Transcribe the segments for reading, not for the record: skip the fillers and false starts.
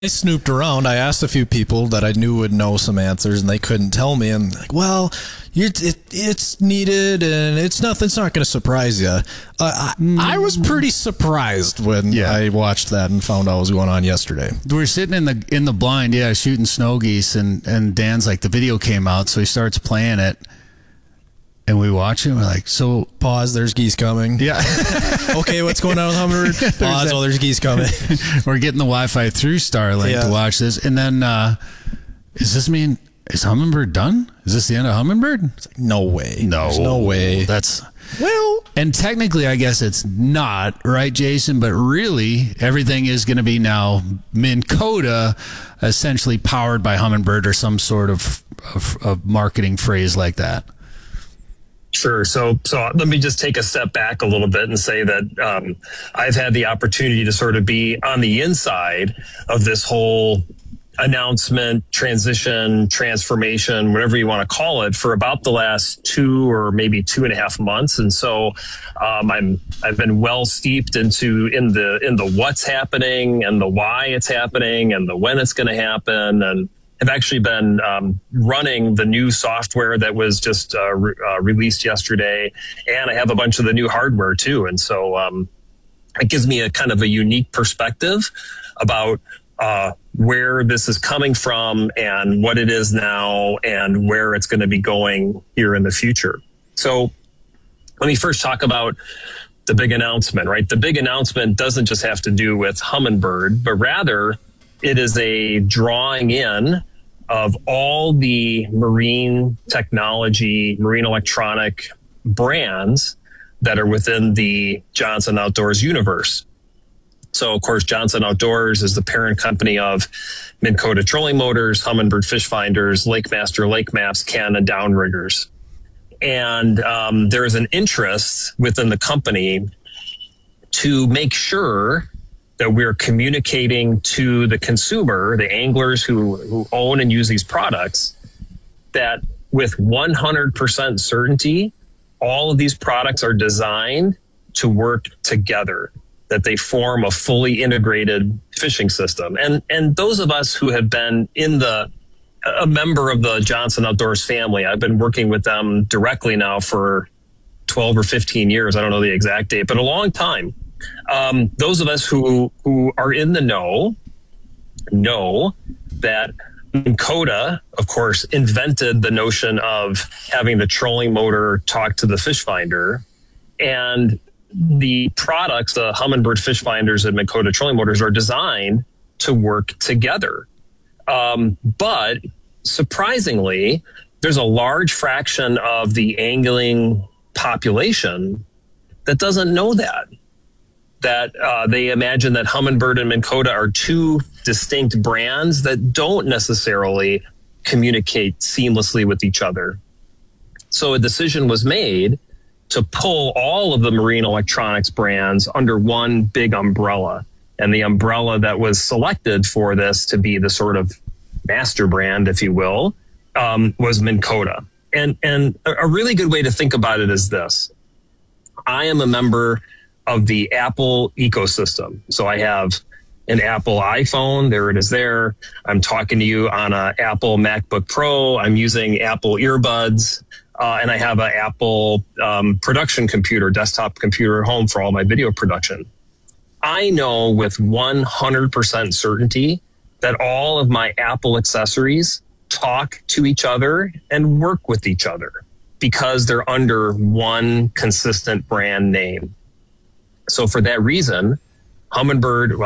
I snooped around. I asked a few people that I knew would know some answers, and they couldn't tell me. And like, well, it's needed, and it's not going to surprise you. I was pretty surprised when I watched that and found out what was going on yesterday. We were sitting in the blind, shooting snow geese, and Dan's like, the video came out, so he starts playing it. And we watch it, and we're like, so... Pause, there's geese coming. Yeah. Okay, what's going on with Humminbird? Pause, there's geese coming. We're getting the Wi-Fi through Starlink to watch this. And then, is Humminbird done? Is this the end of Humminbird? It's like, no way. No. There's no way. Well... And technically, I guess it's not, right, Jason? But really, everything is going to be now Minn Kota, essentially powered by Humminbird or some sort of marketing phrase like that. Sure. So let me just take a step back a little bit and say that I've had the opportunity to sort of be on the inside of this whole announcement, transition, transformation, whatever you want to call it, for about the last 2 or maybe 2.5 months. And so I've been well steeped in the what's happening and the why it's happening and the when it's going to happen. And I've actually been running the new software that was just released yesterday, and I have a bunch of the new hardware too. And so it gives me a kind of a unique perspective about where this is coming from and what it is now and where it's going to be going here in the future. So let me first talk about the big announcement, right? The big announcement doesn't just have to do with Humminbird, but rather it is a drawing in of all the marine technology, marine electronic brands that are within the Johnson Outdoors universe. So, of course, Johnson Outdoors is the parent company of Minn Kota trolling motors, Humminbird fish finders, LakeMaster lake maps, Cannon downriggers. And there is an interest within the company to make sure that we're communicating to the consumer, the anglers who own and use these products, that with 100% certainty, all of these products are designed to work together, that they form a fully integrated fishing system. And those of us who have been a member of the Johnson Outdoors family, I've been working with them directly now for 12 or 15 years. I don't know the exact date, but a long time. Those of us who are in the know that Minn Kota, of course, invented the notion of having the trolling motor talk to the fish finder, and the products, the Humminbird fish finders and Minn Kota trolling motors, are designed to work together. But surprisingly, there's a large fraction of the angling population that doesn't know that they imagine that Humminbird and Minn Kota are two distinct brands that don't necessarily communicate seamlessly with each other. So a decision was made to pull all of the marine electronics brands under one big umbrella. And the umbrella that was selected for this to be the sort of master brand, if you will, was Minn Kota. And a really good way to think about it is this. I am a member of the Apple ecosystem. So I have an Apple iPhone. There it is there. I'm talking to you on an Apple MacBook Pro. I'm using Apple earbuds. And I have an Apple production computer, desktop computer at home for all my video production. I know with 100% certainty that all of my Apple accessories talk to each other and work with each other because they're under one consistent brand name. So for that reason, Minn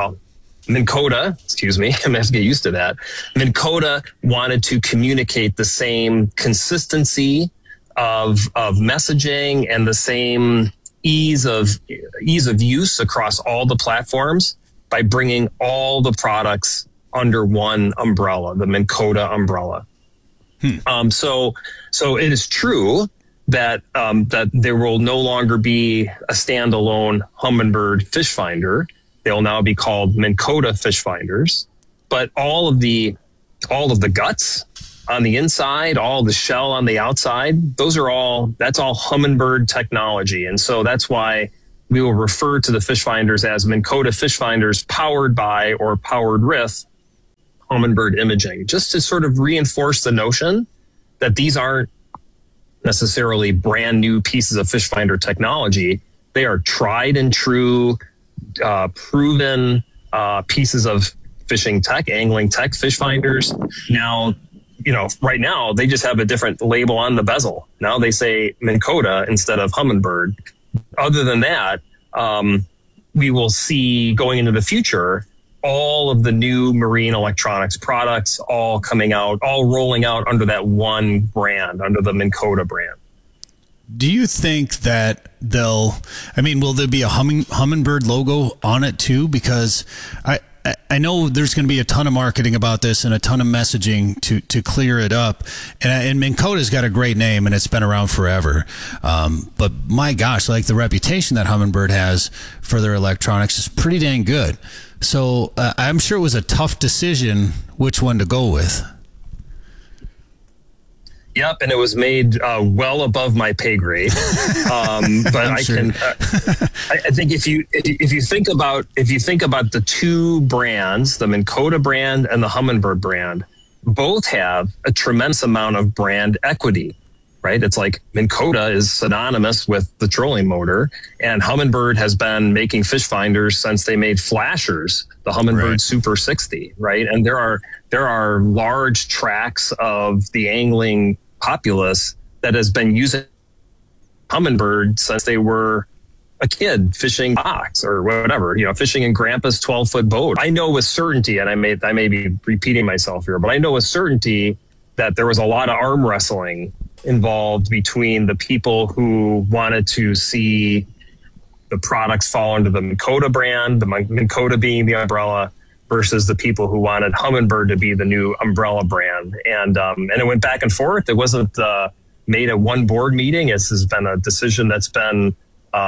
Kota, excuse me, I'm going to have to get used to that. Minn Kota wanted to communicate the same consistency of messaging and the same ease of use across all the platforms by bringing all the products under one umbrella, the Minn Kota umbrella. So it is true that there will no longer be a standalone Humminbird fish finder. They will now be called Minn Kota fish finders. But all of the guts on the inside, all the shell on the outside, that's all Humminbird technology. And so that's why we will refer to the fish finders as Minn Kota fish finders powered by or powered with Humminbird imaging, just to sort of reinforce the notion that these aren't necessarily brand new pieces of fish finder technology. They are tried and true, proven pieces of fishing tech, angling tech, fish finders. Now, right now they just have a different label on the bezel. Now they say Minn Kota instead of Humminbird. Other than that, we will see going into the future all of the new marine electronics products all coming out, all rolling out under that one brand, under the Minn Kota brand. Do you think that will there be a Humminbird logo on it too? Because I know there's going to be a ton of marketing about this and a ton of messaging to clear it up. And Minn Kota's got a great name and it's been around forever. But my gosh, like the reputation that Humminbird has for their electronics is pretty dang good. So I'm sure it was a tough decision which one to go with. Yep, and it was made well above my pay grade. But I think if you think about the two brands, the Minn Kota brand and the Humminbird brand, both have a tremendous amount of brand equity, right? It's like Minn Kota is synonymous with the trolling motor, and Humminbird has been making fish finders since they made flashers, the Humminbird Super 60, right? And there are large tracts of the angling populace that has been using Humminbird since they were a kid fishing box or whatever, fishing in grandpa's 12-foot boat. I know with certainty, and I may be repeating myself here, but I know with certainty that there was a lot of arm wrestling involved between the people who wanted to see the products fall under the Minn Kota brand, the Minn Kota being the umbrella, versus the people who wanted Humminbird to be the new umbrella brand. And it went back and forth. It wasn't made at one board meeting. This has been a decision that's been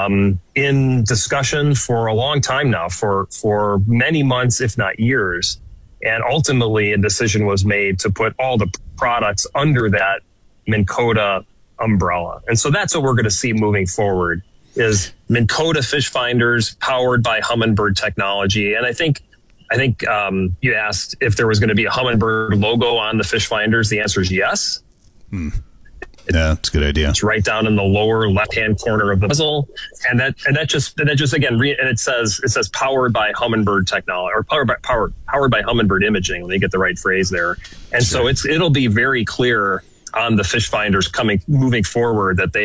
in discussion for a long time now, for many months, if not years. And ultimately, a decision was made to put all the products under that Minn Kota umbrella. And so that's what we're going to see moving forward, is Minn Kota fish finders powered by Humminbird technology. And I think you asked if there was going to be a Humminbird logo on the fish finders. The answer is yes. Yeah, that's a good idea. It's right down in the lower left-hand corner of the bezel, and that just again, and it says powered by Humminbird technology, or powered by Humminbird imaging. Let me get the right phrase there. And so it'll be very clear on the fish finders moving forward that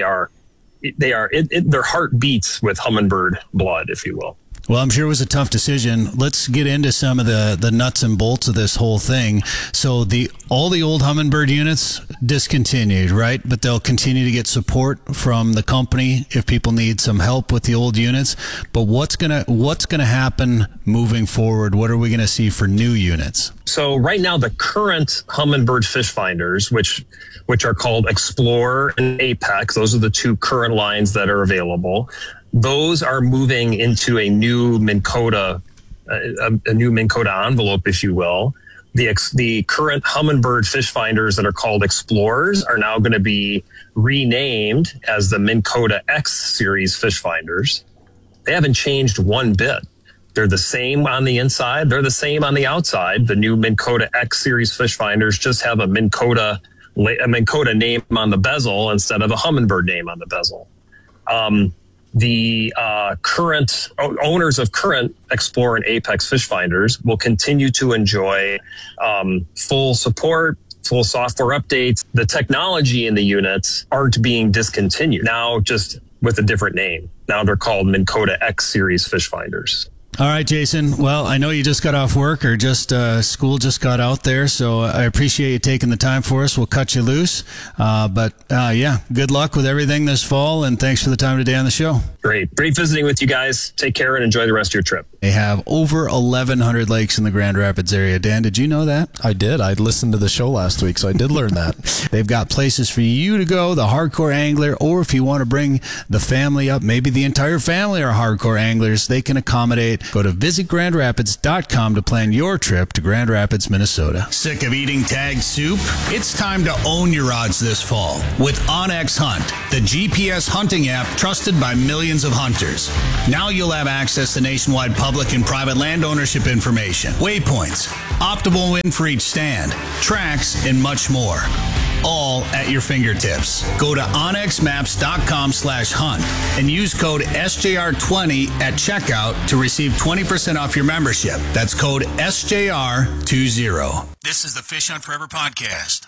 their heart beats with Humminbird blood, if you will. Well, I'm sure it was a tough decision. Let's get into some of the nuts and bolts of this whole thing. So all the old Humminbird units discontinued, right? But they'll continue to get support from the company if people need some help with the old units. But what's gonna happen moving forward? What are we gonna see for new units? So right now, the current Humminbird fish finders, which are called Explorer and Apex, those are the two current lines that are available. Those are moving into a new Minn Kota, a new Minn Kota envelope, if you will. The current Humminbird fish finders that are called Explorers are now going to be renamed as the Minn Kota X series fish finders. They haven't changed one bit. They're the same on the inside. They're the same on the outside. The new Minn Kota X series fish finders just have a Minn Kota name on the bezel instead of a Humminbird name on the bezel. The current owners of current Explorer and Apex fish finders will continue to enjoy full support, full software updates. The technology in the units aren't being discontinued now, just with a different name. Now they're called Minn Kota X series fish finders. All right, Jason. Well, I know you just got off work, or just school just got out there, so I appreciate you taking the time for us. We'll cut you loose. But good luck with everything this fall, and thanks for the time today on the show. Great visiting with you guys. Take care and enjoy the rest of your trip. They have over 1,100 lakes in the Grand Rapids area. Dan, did you know that? I did. I listened to the show last week, so I did learn that. They've got places for you to go, the hardcore angler, or if you want to bring the family up, maybe the entire family are hardcore anglers, they can accommodate Go to visitgrandrapids.com to plan your trip to Grand Rapids, Minnesota. Sick of eating tag soup? It's time to own your odds this fall with OnX Hunt, the GPS hunting app trusted by millions of hunters. Now you'll have access to nationwide public and private land ownership information, waypoints, optimal win for each stand, tracks, and much more. All at your fingertips. Go to onxmaps.com/hunt and use code SJR20 at checkout to receive 20% off your membership. That's code SJR20. This is the Fish Hunt Forever podcast.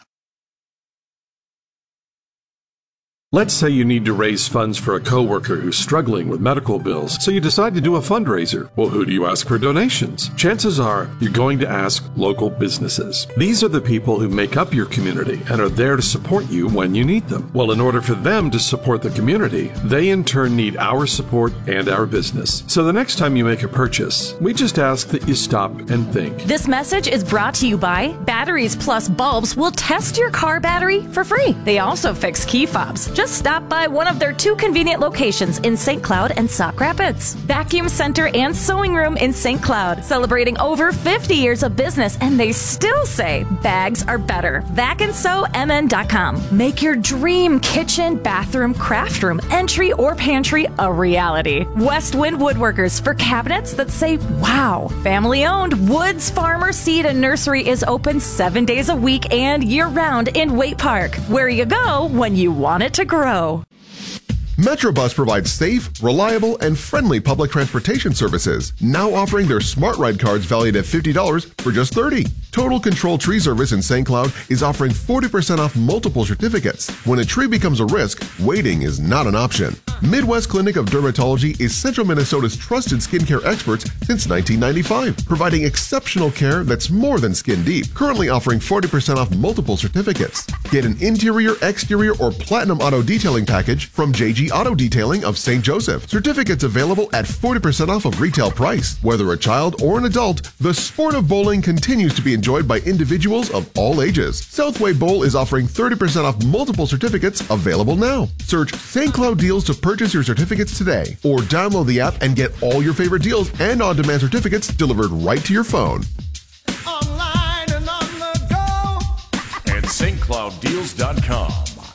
Let's say you need to raise funds for a coworker who's struggling with medical bills, so you decide to do a fundraiser. Well, who do you ask for donations? Chances are you're going to ask local businesses. These are the people who make up your community and are there to support you when you need them. Well, in order for them to support the community, they in turn need our support and our business. So the next time you make a purchase, we just ask that you stop and think. This message is brought to you by Batteries Plus Bulbs will test your car battery for free. They also fix key fobs. Just stop by one of their 2 convenient locations in St. Cloud and Sauk Rapids. Vacuum Center and Sewing Room in St. Cloud, celebrating over 50 years of business, and they still say bags are better. VacandSewMN.com. Make your dream kitchen, bathroom, craft room, entry, or pantry a reality. West Wind Woodworkers for cabinets that say wow. Family owned Woods Farmer Seed and Nursery is open 7 days a week and year round in Waite Park, where you go when you want it to grow. Metrobus provides safe, reliable, and friendly public transportation services, now offering their Smart Ride cards valued at $50 for just $30. Total Control Tree Service in St. Cloud is offering 40% off multiple certificates. When a tree becomes a risk, waiting is not an option. Midwest Clinic of Dermatology is Central Minnesota's trusted skincare experts since 1995, providing exceptional care that's more than skin deep. Currently offering 40% off multiple certificates. Get an interior, exterior, or platinum auto detailing package from JG Auto Detailing of St. Joseph. Certificates available at 40% off of retail price. Whether a child or an adult, the sport of bowling continues to be enjoyed by individuals of all ages. Southway Bowl is offering 30% off multiple certificates available now. Search St. Cloud Deals to purchase your certificates today, or download the app and get all your favorite deals and on-demand certificates delivered right to your phone. Online and on the go at stclouddeals.com.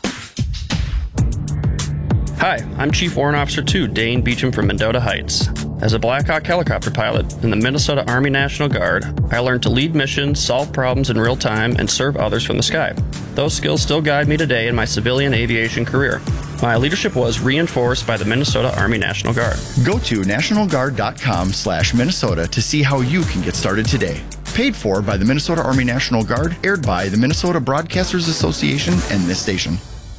Hi, I'm Chief Warrant Officer 2, Dane Beecham from Mendota Heights. As a Black Hawk helicopter pilot in the Minnesota Army National Guard, I learned to lead missions, solve problems in real time, and serve others from the sky. Those skills still guide me today in my civilian aviation career. My leadership was reinforced by the Minnesota Army National Guard. Go to nationalguard.com/Minnesota to see how you can get started today. Paid for by the Minnesota Army National Guard, aired by the Minnesota Broadcasters Association and this station.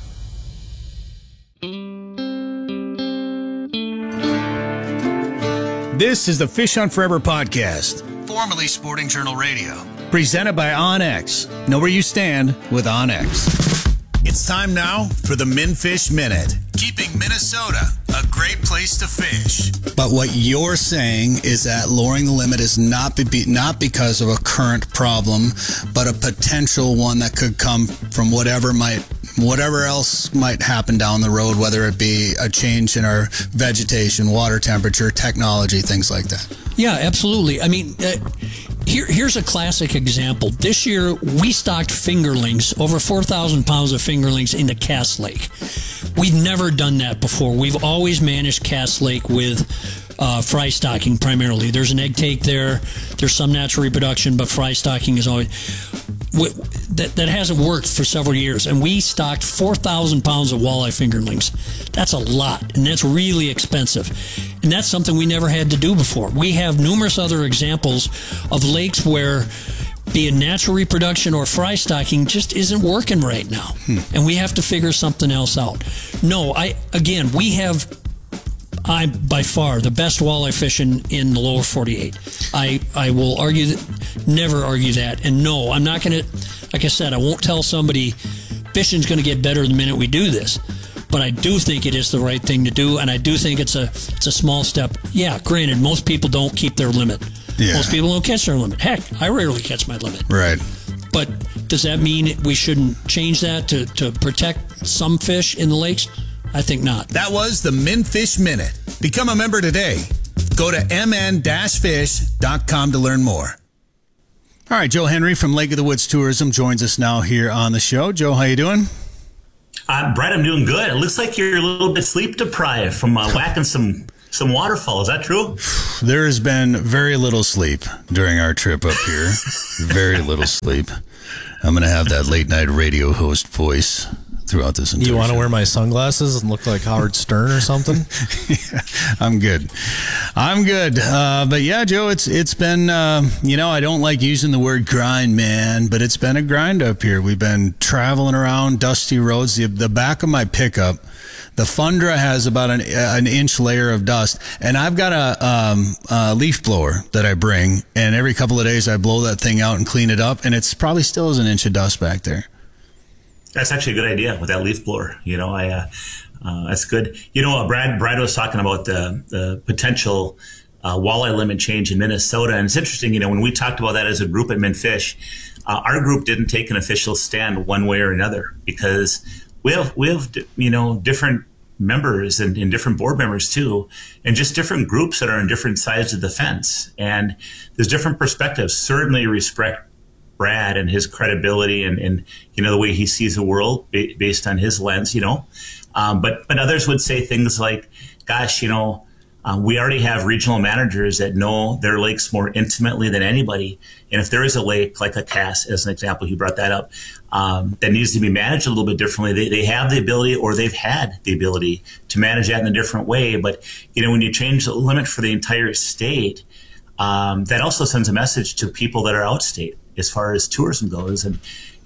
This is the Fish Hunt Forever podcast, formerly Sporting Journal Radio, presented by OnX. Know where you stand with OnX. It's time now for the MinFish Minute, keeping Minnesota a great place to fish. But what you're saying is that lowering the limit is not because of a current problem, but a potential one that could come from whatever else might happen down the road, whether it be a change in our vegetation, water temperature, technology, things like that. Yeah, absolutely. I mean, here's a classic example. This year, we stocked fingerlings, over 4,000 pounds of fingerlings into Cass Lake. We've never done that before. We've always managed Cass Lake with fry stocking primarily. There's an egg take there. There's some natural reproduction, but fry stocking is always... That hasn't worked for several years, and we stocked 4,000 pounds of walleye fingerlings. That's a lot, and that's really expensive, and that's something we never had to do before. We have numerous other examples of lakes where, be it natural reproduction or fry stocking, just isn't working right now, and we have to figure something else out. No, we have by far the best walleye fishing in the lower 48. I will never argue that. And no, I'm not going to, like I said, I won't tell somebody fishing's going to get better the minute we do this. But I do think it is the right thing to do, and I do think it's a small step. Yeah, granted, most people don't keep their limit. Yeah. Most people don't catch their limit. Heck, I rarely catch my limit. Right. But does that mean we shouldn't change that to protect some fish in the lakes? I think not. That was the MinFish Minute. Become a member today. Go to mn-fish.com to learn more. All right, Joe Henry from Lake of the Woods Tourism joins us now here on the show. Joe, how you doing? Brad, I'm doing good. It looks like you're a little bit sleep deprived from whacking some waterfall. Is that true? There has been very little sleep during our trip up here. Very little sleep. I'm going to have that late night radio host voice throughout this entire You want to show. wear my sunglasses and look like Howard Stern or something? Yeah, I'm good. But yeah, Joe, it's been, I don't like using the word grind, man, but it's been a grind up here. We've been traveling around dusty roads. The back of my pickup, the Fundra, has about an inch layer of dust, and I've got a leaf blower that I bring, and every couple of days I blow that thing out and clean it up, and it's probably still is an inch of dust back there. That's actually a good idea with that leaf blower. That's good. Brad was talking about the potential walleye limit change in Minnesota. And it's interesting, when we talked about that as a group at MnFish, our group didn't take an official stand one way or another because we have different members and different board members too, and just different groups that are on different sides of the fence. And there's different perspectives. Certainly respect Brad and his credibility and the way he sees the world based on his lens, but others would say things like, gosh, we already have regional managers that know their lakes more intimately than anybody. And if there is a lake like a Cass, as an example, he brought that up, that needs to be managed a little bit differently, they have the ability, or they've had the ability to manage that in a different way. But, when you change the limit for the entire state, that also sends a message to people that are outstate as far as tourism goes. And,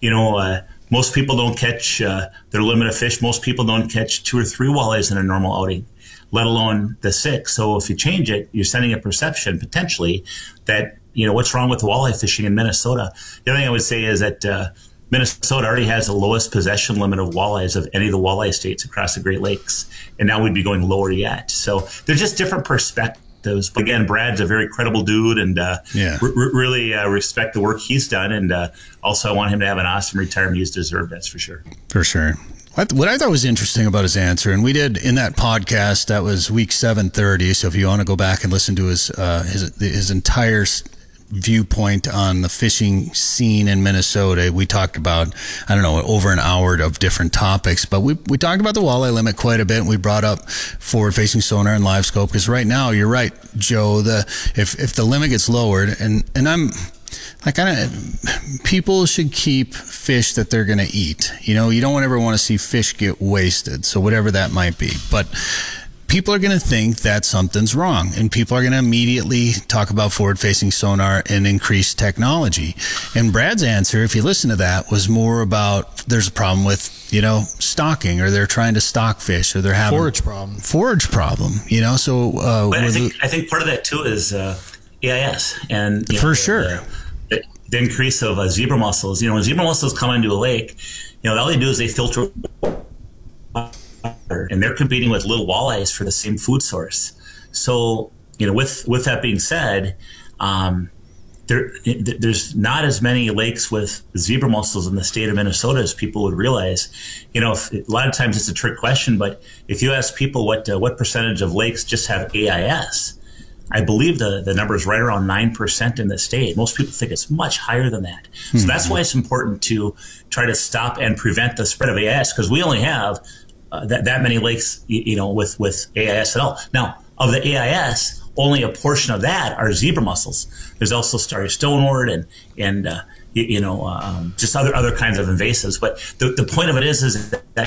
most people don't catch their limit of fish. Most people don't catch 2 or 3 walleyes in a normal outing, let alone the 6. So if you change it, you're sending a perception potentially that, what's wrong with walleye fishing in Minnesota? The other thing I would say is that Minnesota already has the lowest possession limit of walleyes of any of the walleye states across the Great Lakes. And now we'd be going lower yet. So they're just different perspectives. But again, Brad's a very credible dude, and really respect the work he's done. And also, I want him to have an awesome retirement. He's deserved, that's for sure. For sure. What I thought was interesting about his answer, and we did in that podcast, that was week 730. So if you want to go back and listen to his entire viewpoint on the fishing scene in Minnesota, we talked about, over an hour of different topics, but we talked about the walleye limit quite a bit, and we brought up forward-facing sonar and live scope, because right now, you're right, Joe, if the limit gets lowered, and I'm like, people should keep fish that they're going to eat. You don't ever want to see fish get wasted, so whatever that might be, but people are going to think that something's wrong, and people are going to immediately talk about forward-facing sonar and increased technology. And Brad's answer, if you listen to that, was more about there's a problem with, stocking, or they're trying to stock fish, or they're having forage problem. So, but I think part of that too is AIS, and for sure the increase of zebra mussels. When zebra mussels come into a lake, all they do is they filter, and they're competing with little walleyes for the same food source. So, with that being said, there's not as many lakes with zebra mussels in the state of Minnesota as people would realize. A lot of times it's a trick question, but if you ask people what percentage of lakes just have AIS, I believe the number is right around 9% in the state. Most people think it's much higher than that. So that's why it's important to try to stop and prevent the spread of AIS, because we only have that many lakes, with AIS at all. Now, of the AIS, only a portion of that are zebra mussels. There's also starry stonewort and just other kinds of invasives. But the point of it is that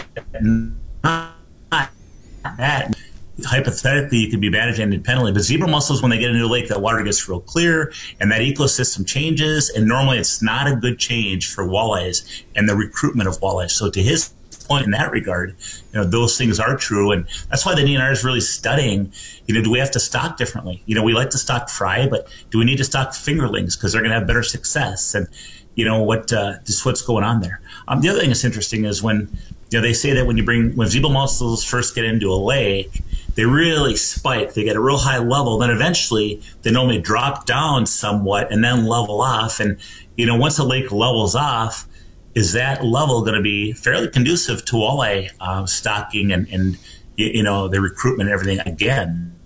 hypothetically you could be managed independently. But zebra mussels, when they get into a lake, that water gets real clear and that ecosystem changes. And normally it's not a good change for walleyes and the recruitment of walleyes. So to his point in that regard, those things are true, and that's why the DNR is really studying. Do we have to stock differently? We like to stock fry, but do we need to stock fingerlings because they're going to have better success? And just what's going on there. The other thing that's interesting is when they say that when zebra mussels first get into a lake, they really spike. They get a real high level, then eventually they normally drop down somewhat and then level off. And once a lake levels off, is that level going to be fairly conducive to walleye stocking and the recruitment and everything again?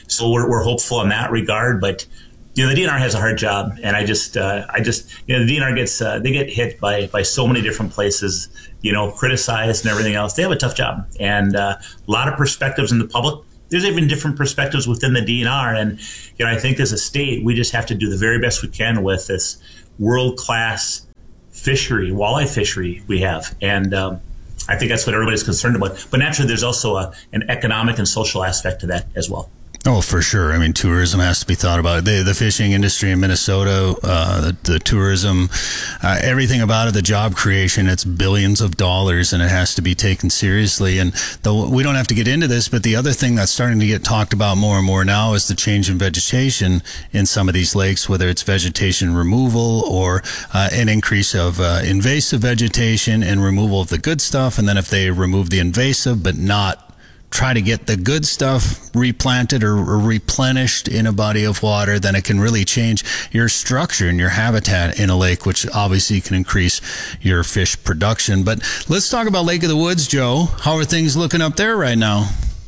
so we're hopeful in that regard. But the DNR has a hard job, and I just the DNR gets they get hit by so many different places, criticized and everything else. They have a tough job, and a lot of perspectives in the public. There's even different perspectives within the DNR, and I think as a state, we just have to do the very best we can with this world-class fishery, walleye fishery we have, and I think that's what everybody's concerned about. But naturally, there's also an economic and social aspect to that as well. Oh, for sure. I mean, tourism has to be thought about. The fishing industry in Minnesota, the tourism, everything about it, the job creation, it's billions of dollars, and it has to be taken seriously. And though we don't have to get into this, but the other thing that's starting to get talked about more and more now is the change in vegetation in some of these lakes, whether it's vegetation removal or an increase of invasive vegetation and removal of the good stuff. And then if they remove the invasive but not try to get the good stuff replanted or replenished in a body of water, then it can really change your structure and your habitat in a lake, which obviously can increase your fish production. But let's talk about Lake of the Woods, Joe. How are things looking up there right now?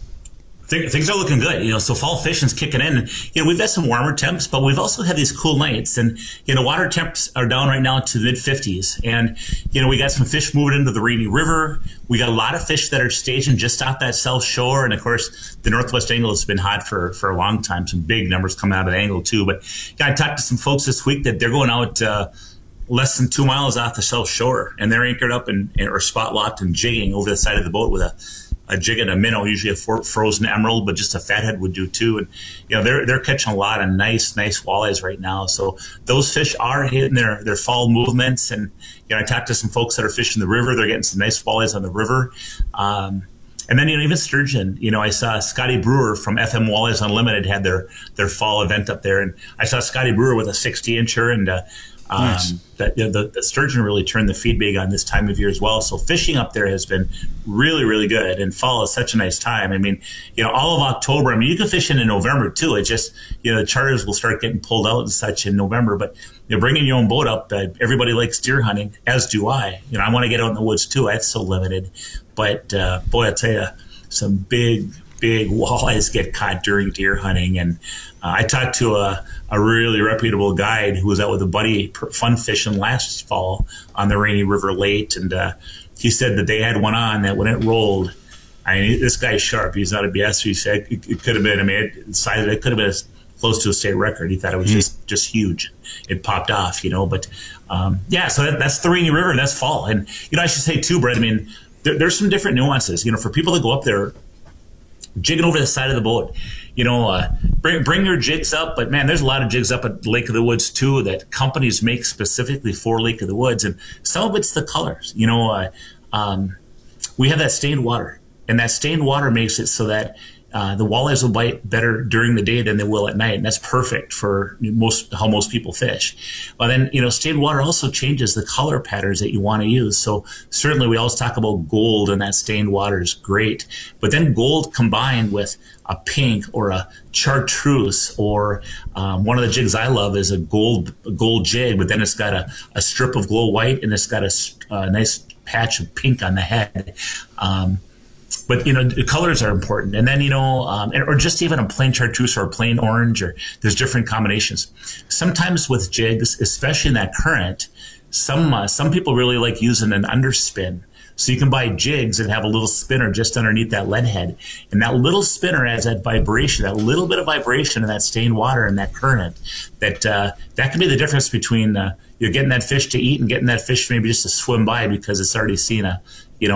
Things are looking good, so fall fishing's kicking in. We've had some warmer temps, but we've also had these cool nights, and water temps are down right now to mid 50s, and we got some fish moving into the Rainy River. We got a lot of fish that are staging just off that south shore, and of course the Northwest Angle has been hot for a long time. Some big numbers coming out of the Angle too. But I talked to some folks this week that they're going out less than 2 miles off the south shore, and they're anchored up or spot locked and jigging over the side of the boat with a jig and a minnow, usually a frozen emerald, but just a fathead would do too. And they're catching a lot of nice walleyes right now. So those fish are hitting their fall movements. And I talked to some folks that are fishing the river. They're getting some nice walleyes on the river. And then even sturgeon. I saw Scotty Brewer from FM Walleyes Unlimited had their fall event up there, and I saw Scotty Brewer with a 60-incher, and nice. The sturgeon really turned the feed big on this time of year as well. So fishing up there has been really, really good, and fall is such a nice time. I mean, all of October. I mean, you can fish in November too. It just, the charters will start getting pulled out and such in November. But bringing your own boat up, everybody likes deer hunting, as do I. I want to get out in the woods too. It's so limited, but boy, I tell you, some big walleyes get caught during deer hunting. And I talked to a really reputable guide who was out with a buddy fun fishing last fall on the Rainy River late, and he said that they had one on that when it rolled, I mean, this guy's sharp. He's not a BS. He said it could have been, I mean, the size of it could have been close to a state record. He thought it was just huge. It popped off, but so that's the Rainy River, and that's fall. And I should say too, Brett, I mean, there's some different nuances, for people that go up there jigging over the side of the boat, bring your jigs up. But man, there's a lot of jigs up at Lake of the Woods too that companies make specifically for Lake of the Woods, and some of it's the colors. We have that stained water, and that stained water makes it so that the walleyes will bite better during the day than they will at night, and that's perfect for how most people fish. But then, stained water also changes the color patterns that you want to use. So certainly we always talk about gold, and that stained water is great. But then gold combined with a pink or a chartreuse, or one of the jigs I love is a gold jig, but then it's got a strip of glow white, and it's got a nice patch of pink on the head. But, the colors are important. And then, or just even a plain chartreuse or a plain orange, or there's different combinations. Sometimes with jigs, especially in that current, some people really like using an underspin. So you can buy jigs and have a little spinner just underneath that lead head. And that little spinner adds that vibration, that little bit of vibration in that stained water and that current, that can be the difference between you're getting that fish to eat and getting that fish maybe just to swim by because it's already seen a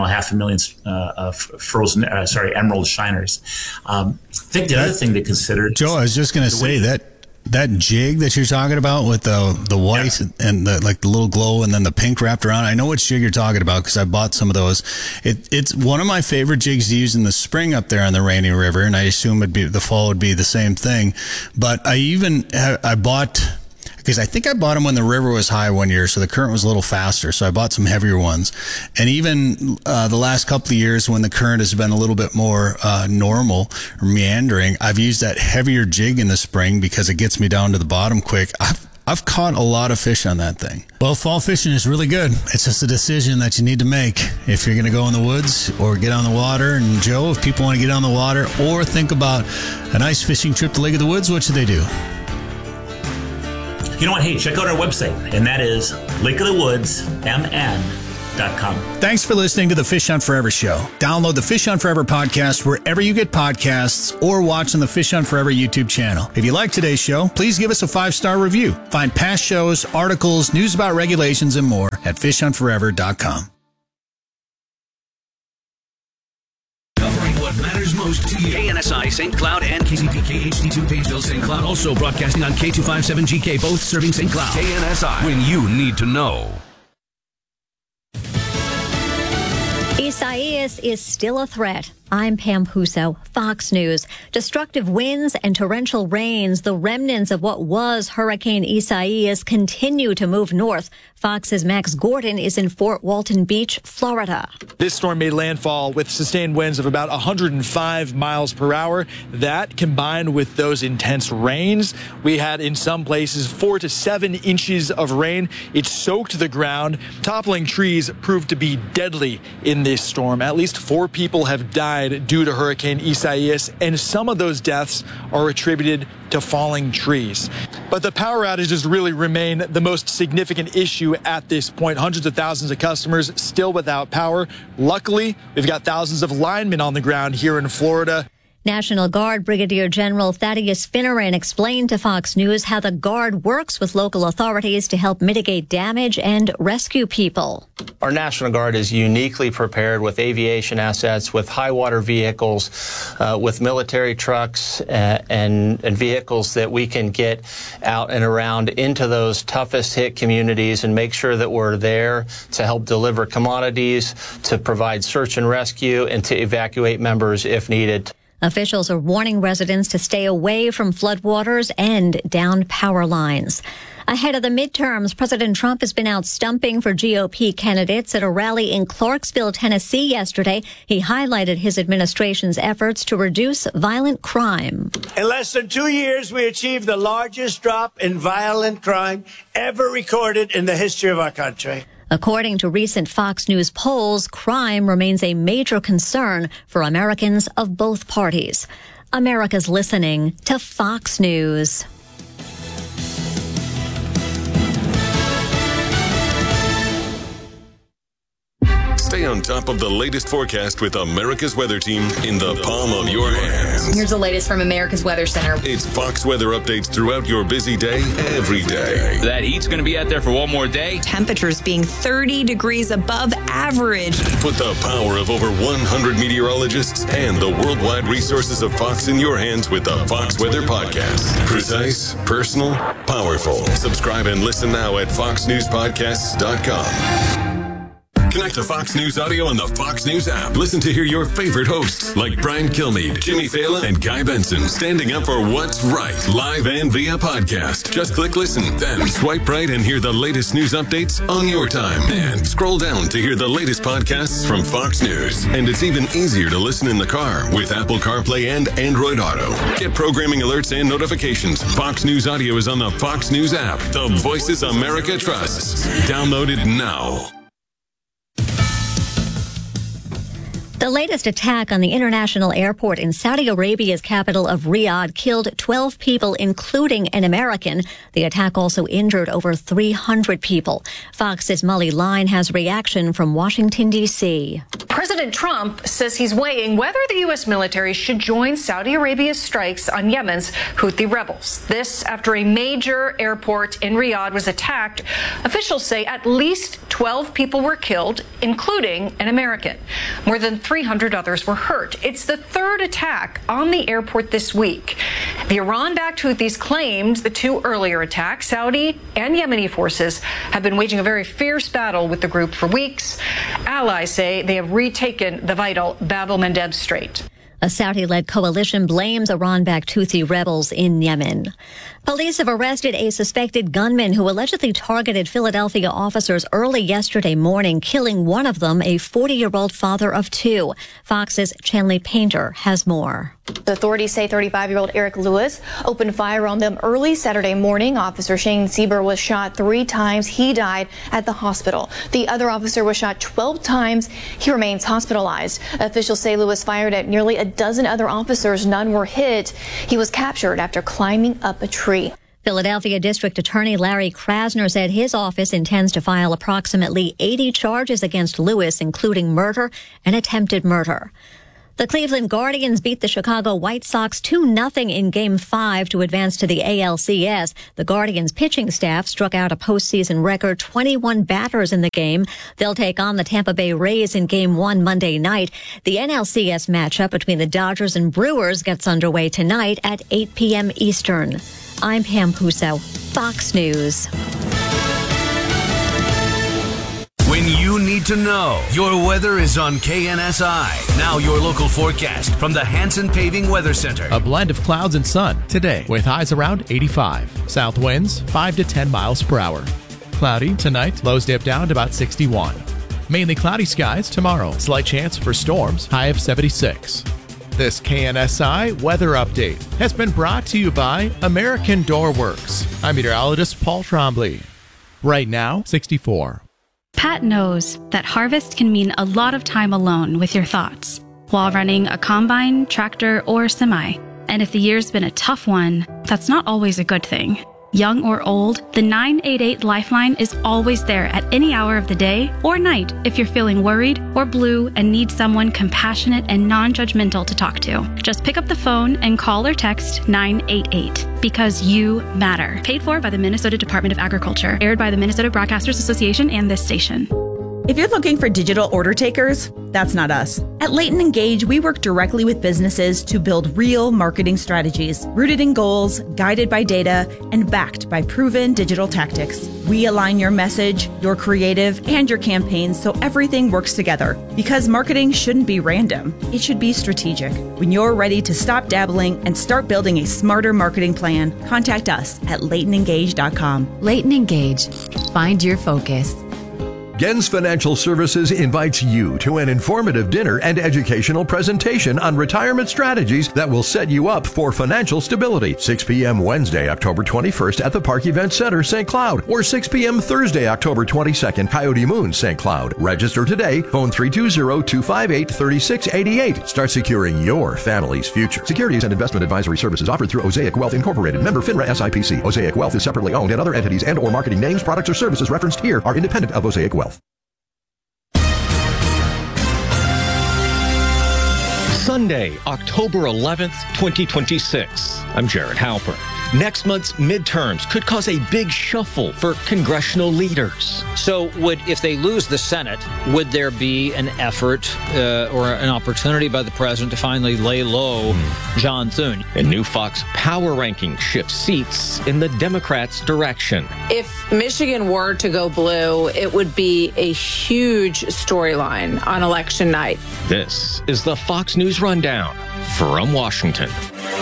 500,000 emerald shiners. I think the other thing to consider, Joe, I was just going to say that jig that you're talking about with the white and the little glow and then the pink wrapped around. I know which jig you're talking about because I bought some of those. It's one of my favorite jigs to use in the spring up there on the Rainy River, and I assume the fall would be the same thing. But I bought, because I think I bought them when the river was high one year, so the current was a little faster, so I bought some heavier ones. And even the last couple of years when the current has been a little bit more normal or meandering, I've used that heavier jig in the spring because it gets me down to the bottom quick. I've caught a lot of fish on that thing. Well, fall fishing is really good. It's just a decision that you need to make if you're going to go in the woods or get on the water. And Joe, if people want to get on the water or think about an ice fishing trip to Lake of the Woods, what should they do? You know what? Hey, check out our website, and that is lakeofthewoodsmn.com. Thanks for listening to the Fish Hunt Forever show. Download the Fish Hunt Forever podcast wherever you get podcasts or watch on the Fish Hunt Forever YouTube channel. If you like today's show, please give us a 5-star review. Find past shows, articles, news about regulations, and more at fishhuntforever.com. Covering what matters most to you. KNSI St. Cloud and KZPK HD2 Pageville St. Cloud. Also broadcasting on K257GK, both serving St. Cloud. KNSI, when you need to know. Isaias is still a threat. I'm Pam Huso, Fox News. Destructive winds and torrential rains, the remnants of what was Hurricane Isaias, continue to move north. Fox's Max Gordon is in Fort Walton Beach, Florida. This storm made landfall with sustained winds of about 105 miles per hour. That, combined with those intense rains, we had in some places 4 to 7 inches of rain. It soaked the ground. Toppling trees proved to be deadly in this storm. At least 4 people have died due to Hurricane Isaias, and some of those deaths are attributed to falling trees. But the power outages really remain the most significant issue at this point. Hundreds of thousands of customers still without power. Luckily, we've got thousands of linemen on the ground here in Florida. National Guard Brigadier General Thaddeus Finneran explained to Fox News how the Guard works with local authorities to help mitigate damage and rescue people. Our National Guard is uniquely prepared with aviation assets, with high water vehicles, with military trucks and vehicles that we can get out and around into those toughest hit communities and make sure that we're there to help deliver commodities, to provide search and rescue, and to evacuate members if needed. Officials are warning residents to stay away from floodwaters and downed power lines. Ahead of the midterms, President Trump has been out stumping for GOP candidates at a rally in Clarksville, Tennessee yesterday. He highlighted his administration's efforts to reduce violent crime. In less than 2 years, we achieved the largest drop in violent crime ever recorded in the history of our country. According to recent Fox News polls, crime remains a major concern for Americans of both parties. America's listening to Fox News. Stay on top of the latest forecast with America's Weather Team in the palm of your hands. Here's the latest from America's Weather Center. It's Fox weather updates throughout your busy day, every day. That heat's going to be out there for one more day. Temperatures being 30 degrees above average. Put the power of over 100 meteorologists and the worldwide resources of Fox in your hands with the Fox Weather Podcast. Precise, personal, powerful. Subscribe and listen now at foxnewspodcasts.com. Connect to Fox News Audio on the Fox News app. Listen to hear your favorite hosts like Brian Kilmeade, Jimmy Fallon, and Guy Benson standing up for what's right, live and via podcast. Just click listen, then swipe right and hear the latest news updates on your time. And scroll down to hear the latest podcasts from Fox News. And it's even easier to listen in the car with Apple CarPlay and Android Auto. Get programming alerts and notifications. Fox News Audio is on the Fox News app. The voices America trusts. Download it now. The latest attack on the international airport in Saudi Arabia's capital of Riyadh killed 12 people, including an American. The attack also injured over 300 people. Fox's Molly Line has reaction from Washington, D.C. President Trump says he's weighing whether the U.S. military should join Saudi Arabia's strikes on Yemen's Houthi rebels. This after a major airport in Riyadh was attacked. Officials say at least 12 people were killed, including an American. More than 300 others were hurt. It's the third attack on the airport this week. The Iran-backed Houthis claimed the 2 earlier attacks. Saudi and Yemeni forces have been waging a very fierce battle with the group for weeks. Allies say they have retaken the vital Bab el-Mandeb Strait. A Saudi-led coalition blames Iran-backed Houthi rebels in Yemen. Police have arrested a suspected gunman who allegedly targeted Philadelphia officers early yesterday morning, killing one of them, a 40-year-old father of 2. Fox's Chanley Painter has more. Authorities say 35-year-old Eric Lewis opened fire on them early Saturday morning. Officer Shane Sieber was shot 3 times. He died at the hospital. The other officer was shot 12 times. He remains hospitalized. Officials say Lewis fired at nearly a dozen other officers. None were hit. He was captured after climbing up a tree. Philadelphia District Attorney Larry Krasner said his office intends to file approximately 80 charges against Lewis, including murder and attempted murder. The Cleveland Guardians beat the Chicago White Sox 2-0 in Game 5 to advance to the ALCS. The Guardians pitching staff struck out a postseason record 21 batters in the game. They'll take on the Tampa Bay Rays in Game 1 Monday night. The NLCS matchup between the Dodgers and Brewers gets underway tonight at 8 p.m. Eastern. I'm Pam Puso, Fox News. When you need to know, your weather is on KNSI. Now your local forecast from the Hanson Paving Weather Center. A blend of clouds and sun today with highs around 85. South winds 5 to 10 miles per hour. Cloudy tonight, lows dip down to about 61. Mainly cloudy skies tomorrow. Slight chance for storms, high of 76. This KNSI weather update has been brought to you by American Door Works. I'm meteorologist Paul Trombley. Right now, 64. Pat knows that harvest can mean a lot of time alone with your thoughts while running a combine, tractor, or semi. And if the year's been a tough one, that's not always a good thing. Young or old, the 988 Lifeline is always there at any hour of the day or night if you're feeling worried or blue and need someone compassionate and non-judgmental to talk to. Just pick up the phone and call or text 988 because you matter. Paid for by the Minnesota Department of Agriculture. Aired by the Minnesota Broadcasters Association and this station. If you're looking for digital order takers, that's not us. At Leighton Engage, we work directly with businesses to build real marketing strategies, rooted in goals, guided by data, and backed by proven digital tactics. We align your message, your creative, and your campaigns so everything works together. Because marketing shouldn't be random, it should be strategic. When you're ready to stop dabbling and start building a smarter marketing plan, contact us at LeightonEngage.com. Leighton Engage. Find your focus. Gens Financial Services invites you to an informative dinner and educational presentation on retirement strategies that will set you up for financial stability. 6 p.m. Wednesday, October 21st at the Park Event Center, St. Cloud, or 6 p.m. Thursday, October 22nd, Coyote Moon, St. Cloud. Register today. Phone 320-258-3688. Start securing your family's future. Securities and investment advisory services offered through Osaic Wealth Incorporated. Member FINRA SIPC. Osaic Wealth is separately owned, and other entities and or marketing names, products, or services referenced here are independent of Osaic Wealth. Sunday, October 11th, 2026. I'm Jared Halper. Next month's midterms could cause a big shuffle for congressional leaders. So if they lose the Senate, would there be an effort or an opportunity by the president to finally lay low John Thune? A new Fox power ranking shifts seats in the Democrats' direction. If Michigan were to go blue, it would be a huge storyline on election night. This is the Fox News Rundown from Washington.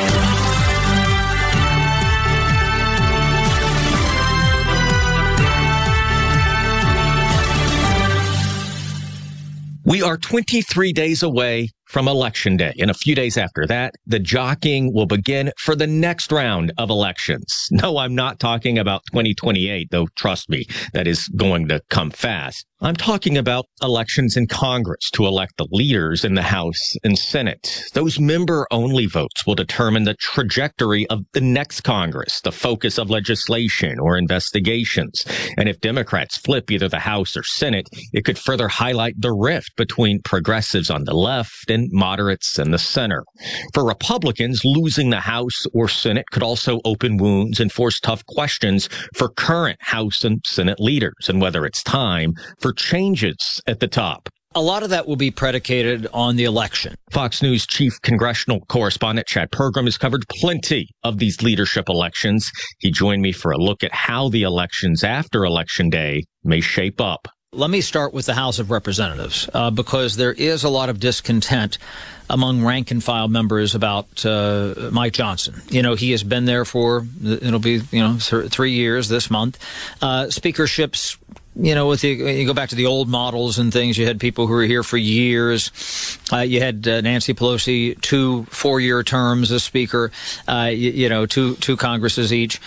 We are 23 days away from Election Day. And a few days after that, the jockeying will begin for the next round of elections. No, I'm not talking about 2028, though trust me, that is going to come fast. I'm talking about elections in Congress to elect the leaders in the House and Senate. Those member-only votes will determine the trajectory of the next Congress, the focus of legislation or investigations. And if Democrats flip either the House or Senate, it could further highlight the rift between progressives on the left and moderates in the center. For Republicans, losing the House or Senate could also open wounds and force tough questions for current House and Senate leaders and whether it's time for changes at the top. A lot of that will be predicated on the election. Fox News chief congressional correspondent Chad Pergram has covered plenty of these leadership elections. He joined me for a look at how the elections after Election Day may shape up. Let me start with the House of Representatives, because there is a lot of discontent among rank and file members about Mike Johnson. You know, he has been there for, it'll be, 3 years this month. Speakerships you go back to the old models and things, you had people who were here for years. You had Nancy Pelosi, 2 4-year terms as Speaker, two Congresses each.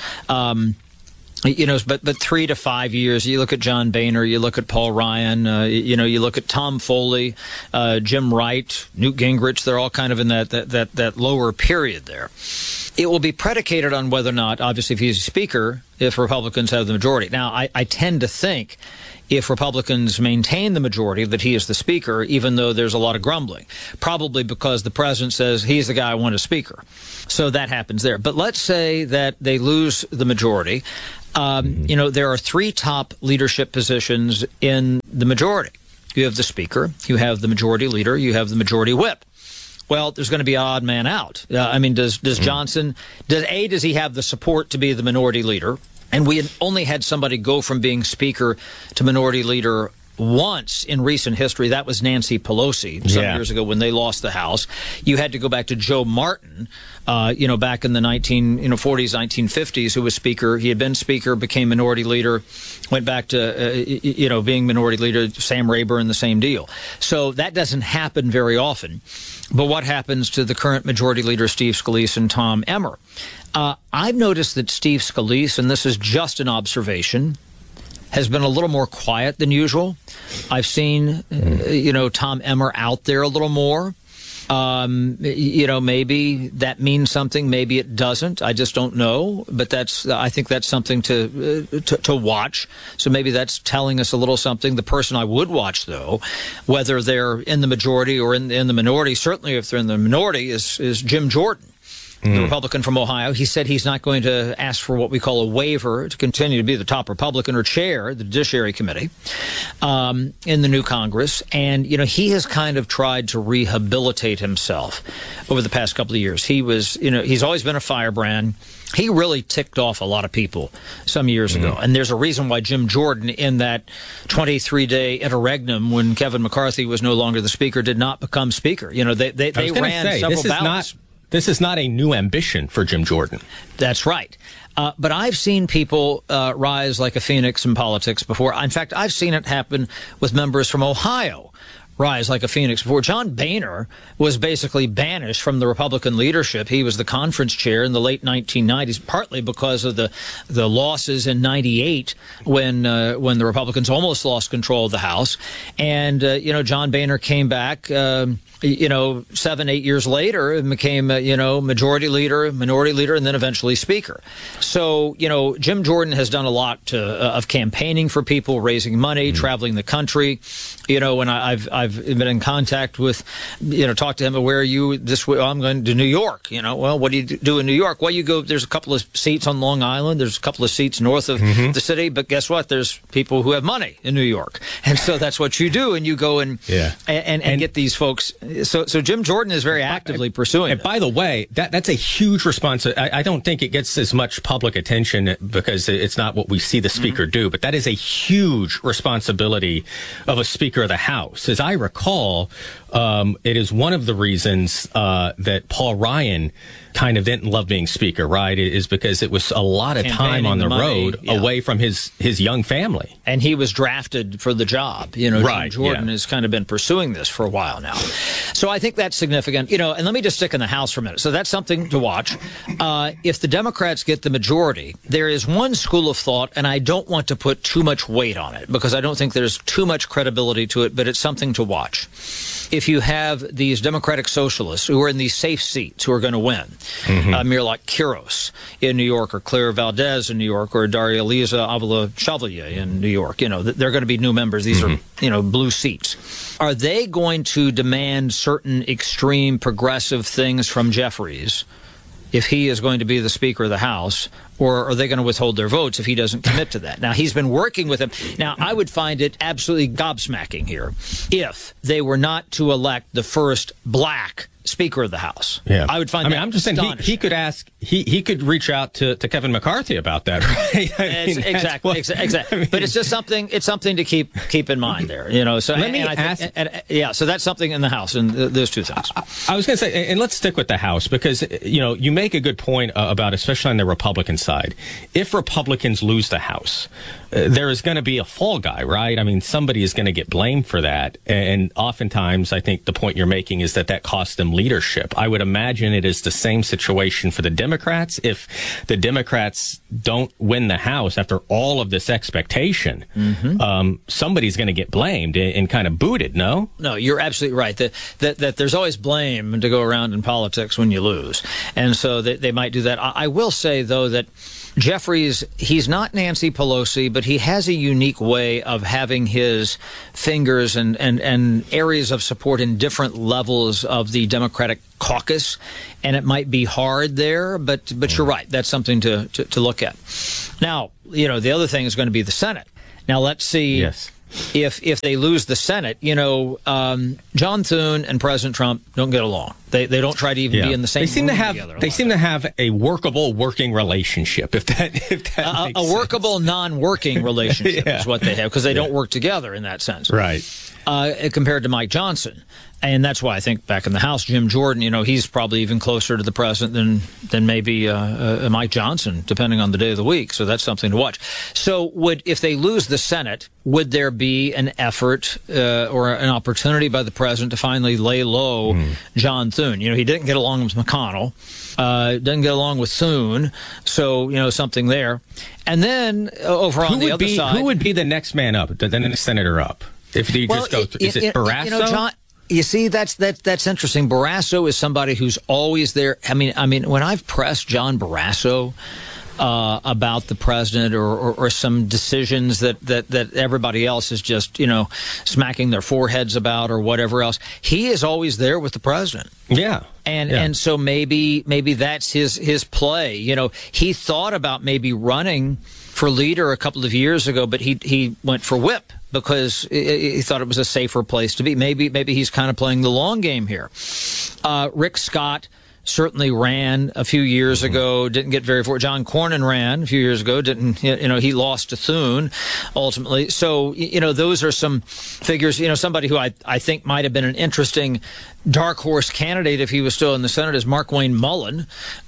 But 3 to 5 years. You look at John Boehner, you look at Paul Ryan, you look at Tom Foley, Jim Wright, Newt Gingrich. They're all kind of in that lower period there. It will be predicated on whether or not, obviously, if he's a Speaker, if Republicans have the majority. Now, I tend to think if Republicans maintain the majority, that he is the Speaker, even though there's a lot of grumbling, probably because the president says he's the guy I want as Speaker. So that happens there. But let's say that they lose the majority. There are 3 top leadership positions in the majority. You have the Speaker, you have the Majority Leader, you have the Majority Whip. Well, there's going to be an odd man out. Does Johnson, does he have the support to be the Minority Leader? And we had only had somebody go from being Speaker to Minority Leader once in recent history. That was Nancy Pelosi some years ago when they lost the House. You had to go back to Joe Martin, back in the 40s, 1950s, who was Speaker. He had been Speaker, became Minority Leader, went back to, being Minority Leader. Sam Rayburn, the same deal. So that doesn't happen very often. But what happens to the current Majority Leader, Steve Scalise and Tom Emmer? I've noticed that Steve Scalise, and this is just an observation, has been a little more quiet than usual. I've seen, Tom Emmer out there a little more. Maybe that means something. Maybe it doesn't. I just don't know. But I think that's something to watch. So maybe that's telling us a little something. The person I would watch, though, whether they're in the majority or in the minority, certainly if they're in the minority, is Jim Jordan, the Republican from Ohio. He said he's not going to ask for what we call a waiver to continue to be the top Republican or chair the Judiciary Committee in the new Congress. And, he has kind of tried to rehabilitate himself over the past couple of years. He was, he's always been a firebrand. He really ticked off a lot of people some years ago. And there's a reason why Jim Jordan, in that 23-day interregnum when Kevin McCarthy was no longer the Speaker, did not become Speaker. They ran several ballots. This is not a new ambition for Jim Jordan. That's right. But I've seen people rise like a phoenix in politics before. In fact, I've seen it happen with members from Ohio rise like a phoenix before. John Boehner was basically banished from the Republican leadership. He was the conference chair in the late 1990s, partly because of the losses in 98 when the Republicans almost lost control of the House. And, John Boehner came back 7-8 years later and became, majority leader, minority leader, and then eventually Speaker. So, Jim Jordan has done a lot of campaigning for people, raising money, traveling the country. When I've been in contact with, talked to him, where are you this way? Oh, I'm going to New York. Well, what do you do in New York? Well, you go, there's a couple of seats on Long Island. There's a couple of seats north of the city. But guess what? There's people who have money in New York. And so that's what you do. And you go and get these folks. So Jim Jordan is very actively pursuing. And by the way, that's a huge response. I don't think it gets as much public attention because it's not what we see the Speaker do, but that is a huge responsibility of a Speaker of the House. As I recall, it is one of the reasons that Paul Ryan kind of didn't love being Speaker, right? It is because it was a lot of time on the road away from his young family. And he was drafted for the job. Jim Jordan has kind of been pursuing this for a while now. So I think that's significant. And let me just stick in the House for a minute. So that's something to watch. If the Democrats get the majority, there is one school of thought, and I don't want to put too much weight on it because I don't think there's too much credibility to it, but it's something to watch. If you have these Democratic socialists who are in these safe seats who are going to win, Mirla Quiros in New York, or Claire Valdez in New York, or Daria Liza Avila Chevalier in New York, they're going to be new members. These are, blue seats. Are they going to demand certain extreme progressive things from Jeffries if he is going to be the Speaker of the House, or are they going to withhold their votes if he doesn't commit to that? Now, he's been working with them. Now, I would find it absolutely gobsmacking here if they were not to elect the first black Speaker of the House. Yeah. I would find that I'm just saying he could ask, he could reach out to Kevin McCarthy about that, right? Exactly. But it's just something to keep in mind there, So let me ask. So that's something in the House, and those two things. I was going to say, and let's stick with the House because, you make a good point about, especially on the Republican side, side. If Republicans lose the House, there is going to be a fall guy, right? I mean, somebody is going to get blamed for that. And oftentimes, I think the point you're making is that costs them leadership. I would imagine it is the same situation for the Democrats. If the Democrats don't win the House after all of this expectation, somebody's going to get blamed and kind of booted, no? No, you're absolutely right. That there's always blame to go around in politics when you lose. And so they might do that. I will say, though, that Jeffries, he's not Nancy Pelosi, but he has a unique way of having his fingers and areas of support in different levels of the Democratic caucus, and it might be hard there, but you're right. That's something to look at. Now, the other thing is going to be the Senate. Now, let's see. Yes. If they lose the Senate, John Thune and President Trump don't get along. They don't try to even be in the same room together. They seem to have a workable working relationship. If that makes sense. A workable non-working relationship is what they have, because they don't work together in that sense. Right. Compared to Mike Johnson. And that's why I think back in the House, Jim Jordan, he's probably even closer to the president than maybe Mike Johnson, depending on the day of the week. So that's something to watch. So if they lose the Senate, would there be an effort or an opportunity by the president to finally lay low John Thune? He didn't get along with McConnell, doesn't get along with Thune, so something there. And then over on the other side, who would be the next man up, the next senator up? If you just go through, is it Barrasso? John, you see, that's interesting. Barrasso is somebody who's always there. I mean, when I've pressed John Barrasso about the president or some decisions that everybody else is just smacking their foreheads about or whatever else, he is always there with the president. Yeah. And so maybe that's his play. He thought about maybe running for leader a couple of years ago, but he went for whip because he thought it was a safer place to be. Maybe he's kind of playing the long game here. Rick Scott certainly ran a few years ago, didn't get very far. John Cornyn ran a few years ago, didn't, he lost to Thune ultimately. So, those are some figures. Somebody who I think might have been an interesting dark horse candidate if he was still in the Senate is Markwayne Mullin.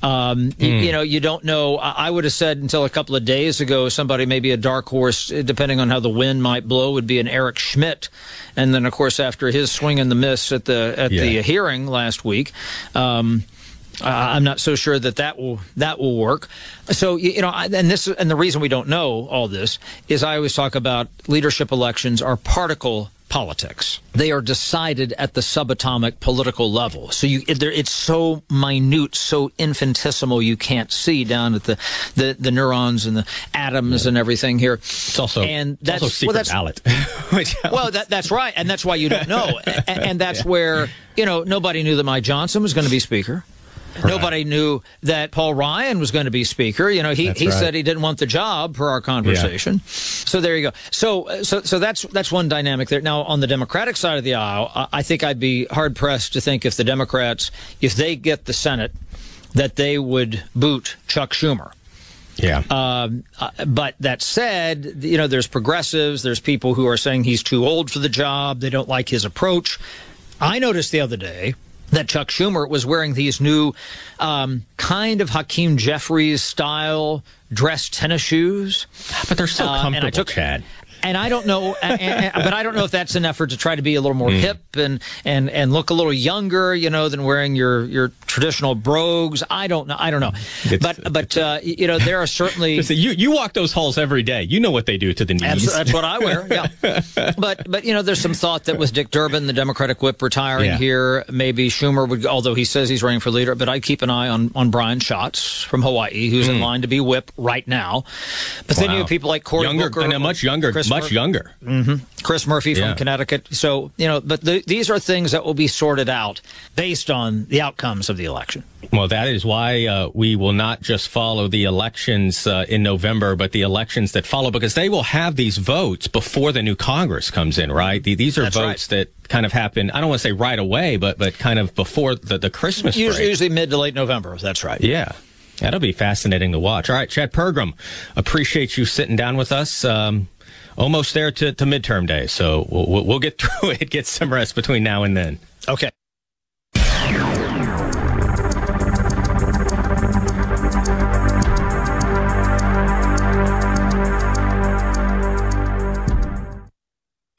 You don't know. I would have said until a couple of days ago, somebody maybe a dark horse, depending on how the wind might blow, would be an Eric Schmidt. And then, of course, after his swing and the miss at the hearing last week, I'm not so sure that will work. So, and the reason we don't know all this is I always talk about leadership elections are particle politics. They are decided at the subatomic political level. So it's so minute, so infinitesimal, you can't see down at the neurons and the atoms and everything here. It's also secret ballot. That's right, and that's why you don't know. and that's where nobody knew that Mike Johnson was going to be Speaker. Right. Nobody knew that Paul Ryan was going to be Speaker. He said he didn't want the job per our conversation. Yeah. So there you go. So that's one dynamic there. Now, on the Democratic side of the aisle, I think I'd be hard pressed to think if the Democrats, if they get the Senate, that they would boot Chuck Schumer. Yeah. But that said, there's progressives, there's people who are saying he's too old for the job. They don't like his approach. I noticed the other day that Chuck Schumer was wearing these new kind of Hakeem Jeffries style dress tennis shoes. But they're so comfortable, Chad. And I don't know, but I don't know if that's an effort to try to be a little more hip and look a little younger, than wearing your traditional brogues. I don't know. But there are certainly. Listen, you walk those halls every day. You know what they do to the knees. That's what I wear. Yeah. But there's some thought that with Dick Durbin, the Democratic whip, retiring here, maybe Schumer would, although he says he's running for leader. But I'd keep an eye on Brian Schatz from Hawaii, who's in line to be whip right now. But then you have people like Cory Booker, and much younger. Much younger. Mm-hmm. Chris Murphy from Connecticut. So, but these are things that will be sorted out based on the outcomes of the election. Well, that is why we will not just follow the elections in November, but the elections that follow, because they will have these votes before the new Congress comes in, right? These are votes that kind of happen, I don't want to say right away, but kind of before the Christmas break. Usually mid to late November. That's right. Yeah. That'll be fascinating to watch. All right, Chad Pergram, appreciate you sitting down with us. Almost there to midterm day, so we'll get through it, get some rest between now and then. Okay.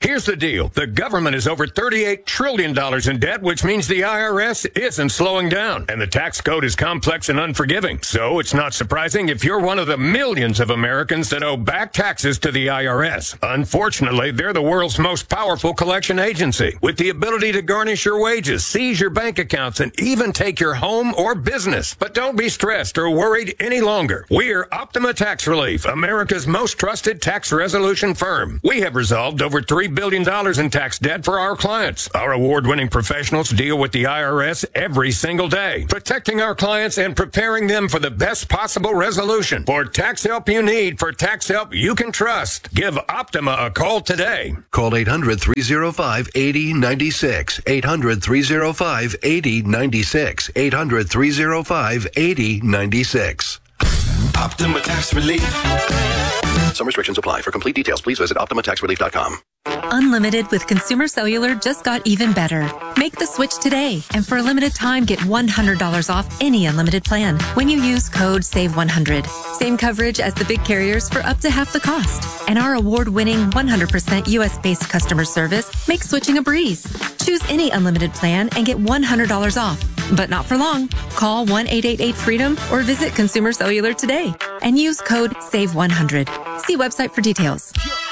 Here's the deal. The government is over $38 trillion in debt, which means the IRS isn't slowing down. And the tax code is complex and unforgiving. So it's not surprising if you're one of the millions of Americans that owe back taxes to the IRS. Unfortunately, they're the world's most powerful collection agency, with the ability to garnish your wages, seize your bank accounts, and even take your home or business. But don't be stressed or worried any longer. We're Optima Tax Relief, America's most trusted tax resolution firm. We have resolved over $3 billion in tax debt for our clients. Our award-winning professionals deal with the IRS every single day, protecting our clients and preparing them for the best possible resolution. For tax help you need, for tax help you can trust, give Optima a call today. Call 800-305-8096. 800-305-8096. 800-305-8096. Optima Tax Relief. Some restrictions apply. For complete details, please visit OptimaTaxRelief.com. Unlimited with Consumer Cellular just got even better. Make the switch today, and for a limited time, get $100 off any unlimited plan when you use code SAVE100. Same coverage as the big carriers for up to half the cost. And our award-winning 100% U.S.-based customer service makes switching a breeze. Choose any unlimited plan and get $100 off. But not for long. Call 1-888-FREEDOM or visit Consumer Cellular today and use code SAVE100. See website for details.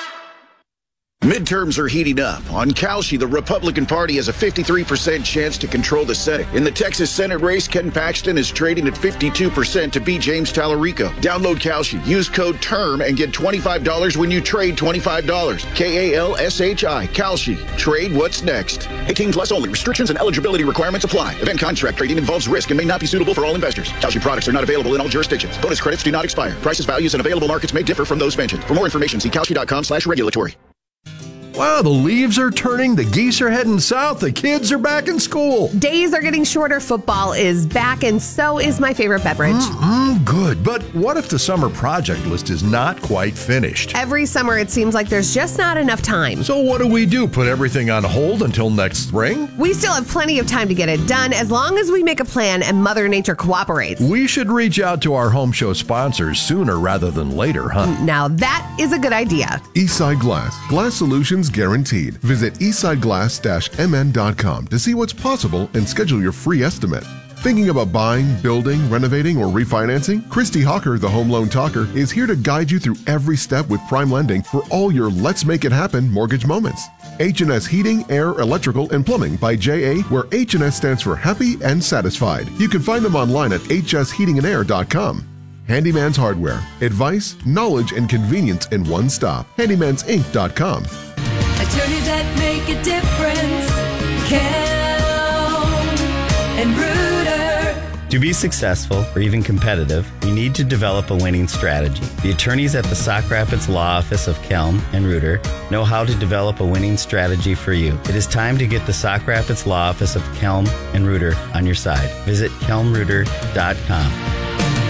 Midterms are heating up. On Kalshi, the Republican Party has a 53% chance to control the Senate. In the Texas Senate race, Ken Paxton is trading at 52% to beat James Tallarico. Download Kalshi, use code TERM, and get $25 when you trade $25. Kalshi. Kalshi. Trade what's next. 18 plus only. Restrictions and eligibility requirements apply. Event contract trading involves risk and may not be suitable for all investors. Kalshi products are not available in all jurisdictions. Bonus credits do not expire. Prices, values, and available markets may differ from those mentioned. For more information, see kalshi.com/regulatory. Wow, the leaves are turning, the geese are heading south, the kids are back in school. Days are getting shorter, football is back, and so is my favorite beverage. Good, but what if the summer project list is not quite finished? Every summer it seems like there's just not enough time. So what do? Put everything on hold until next spring? We still have plenty of time to get it done as long as we make a plan and Mother Nature cooperates. We should reach out to our home show sponsors sooner rather than later, huh? Now that is a good idea. Eastside Glass. Glass solutions guaranteed. Visit eastsideglass-mn.com to see what's possible and schedule your free estimate. Thinking about buying, building, renovating, or refinancing? Christy Hawker, the Home Loan Talker, is here to guide you through every step with Prime Lending for all your Let's Make It Happen mortgage moments. H&S Heating, Air, Electrical, and Plumbing by J.A., where H&S stands for Happy and Satisfied. You can find them online at hsheatingandair.com. Handyman's Hardware. Advice, knowledge, and convenience in one stop. handymansinc.com. Attorneys that make a difference. Kelm and Reuter. To be successful or even competitive, you need to develop a winning strategy. The attorneys at the Sauk Rapids Law Office of Kelm and Reuter know how to develop a winning strategy for you. It is time to get the Sauk Rapids Law Office of Kelm and Reuter on your side. Visit kelmreuter.com.